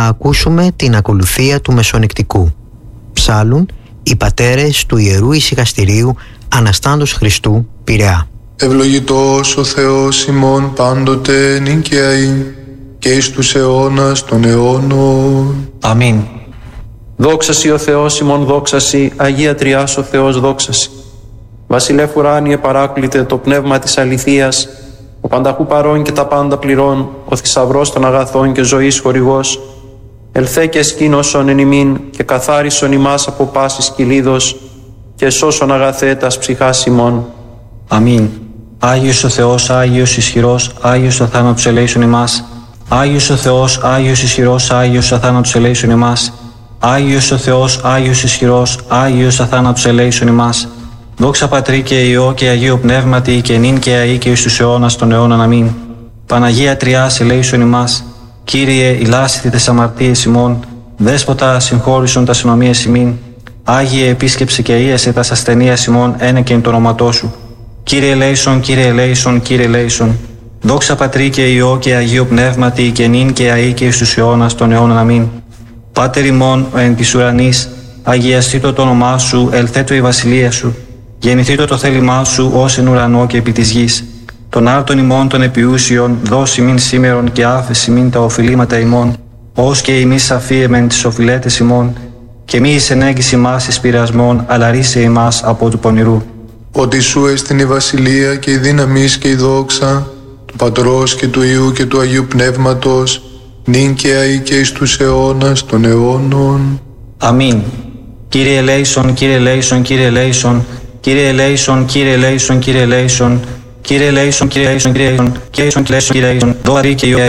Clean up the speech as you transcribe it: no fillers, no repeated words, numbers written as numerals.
ακούσουμε την ακολουθία του Μεσονικτικού. Ψάλλουν οι πατέρες του Ιερού Ησυχαστηρίου Αναστάντος Χριστού, Πειραιά. Ευλογητός ο Θεός ημών πάντοτε νυν και αεί και εις τους αιώνας των αιώνων. Αμήν. Δόξασι ο Θεός ημών, δόξασι, Αγία Τριάς ο Θεός δόξασι. Βασιλεύ ουράνιε παράκλητε το πνεύμα της αληθείας, ο πανταχού παρών και τα πάντα πληρών, ο θησαυρός των αγαθών και ζωής χορηγός, ελθέ και σκήνωσον εν ημίν και καθάρισον ημάς από πάσης κυλίδος και σώσον αγαθέτας ψυχάς ημών. Αμήν. Άγιος ο Θεός, Άγιος ισχυρός, Άγιος ο θάνατος ελέησον ημάς. Άγιος ο Θεός, Άγιος ισχυρός, Άγιος ο θάνατος ελέησον ημάς. Άγιος ο Θεός, Άγιος ισχυρός, Άγιος αθάνατος ελέησον ημάς. Δόξα Πατρί και Υιό και Αγίο Πνεύματι και νυν και αεί και εις τους αιώνας των αιώνων. Αμήν. Παναγία Τριάς ελέησον ημάς. Κύριε, ηλάσθητε τες αμαρτίες ημών. Δέσποτα, συγχώρησον τα συνομίες ημίν. Άγιε, επίσκεψε και ίασε τας ασθενείας ημών ένεκεν το όνοματό σου. Κύριε ελέησον, Κύριε ελέησον, Κύριε ελέησον. Δόξα Πατρί και Υιό και Αγίο Πνεύματι και νυν και αεί και εις τους αιώνας των αιώνων. Αμήν. Πάτερ ημών ο εν της ουρανής, αγιαστήτω το όνομά σου, ελθέτω η βασιλεία σου. Γεννηθήτω το θέλημά σου ως εν ουρανό και επί της γης. Τον άρτον ημών των επιούσιων, δώσει μην σήμερον και άφεση μην τα οφειλήματα ημών, ως και ημείς αφίεμεν τις οφειλέτες ημών, και μη εις ενέγγιση ημάς εις πειρασμών, αλλά ρίσε ημάς από του πονηρού. Ότι σου εστιν η βασιλεία και η δύναμις και η δόξα, του Πατρός και του Υιού και του Αγίου Πνεύματος, νυν και αεί και εις τους αιώνας των αιώνων. Αμήν. Κύριε ελέησον, Κύριε ελέησον, Κύριε ελέησον, Κύριε ελέησον, Κύριε ελέησον, Κύριε ελέησον, Κύριε ελέησον, Κύριε ελέησον, Κύριε ελέησον, Κύριε ελέησον, Κύριε ελέησον, Κύριε ελέησον,